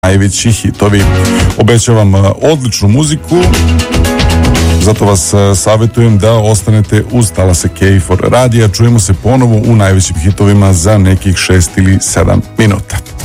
najveći hitovi. Obećavam odličnu muziku, zato vas savjetujem da ostanete uz talase KFOR radija. Čujemo se ponovo u najvećim hitovima za nekih 6 ili 7 minuta.